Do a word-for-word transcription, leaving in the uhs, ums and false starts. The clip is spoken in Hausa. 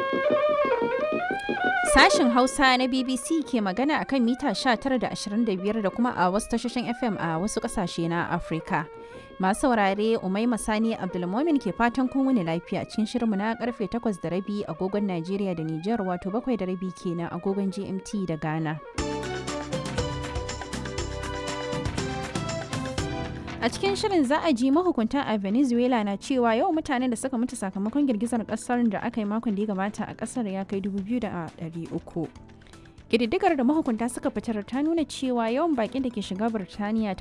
Sashen Hausa na B B C ke magana a kan mita sha tara da ashirin da biyar da kuma a wasu tashoshin F M a wasu ƙasashe na Afirka. Masu saurare Umaima Sani Abdulmomin ke fatan kun wuni lafiya cikin shirinmu na karfe takwas da rabi agogon Najeriya da Nijar wato bakwai da rabi kenan agogon G M T da Ghana. A cikin shirin za a ji mahukunta a Venezuela na cewa yawan mutanen da suka mutu sakamakon girgizar kasar da aka yi makon da ya gabata a kasar ya kai dubu biyu da ɗari uku. Ƙididdigar da mahukunta suka fitar ta nuna cewa yawan baƙin da ke shiga Birtaniya ta